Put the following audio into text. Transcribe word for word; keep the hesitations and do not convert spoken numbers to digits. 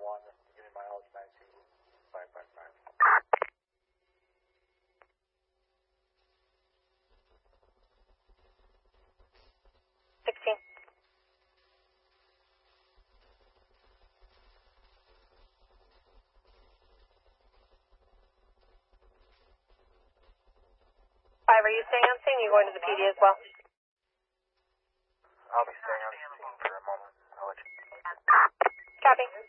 one, give me mileage nine two five five five. Sixteen. Five, are you staying on scene? Are you going to the P D as well? I'll be staying on scene for a moment. I'll let you. Copy.